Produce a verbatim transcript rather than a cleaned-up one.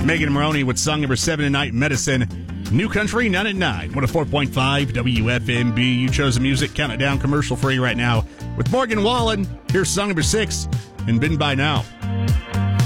Megan Maroney with song number seven tonight, Medicine. New Country, none at nine. one oh four point five W F M B. You chose the music. Count it down commercial free right now. With Morgan Wallen, here's song number six, and Been By Now.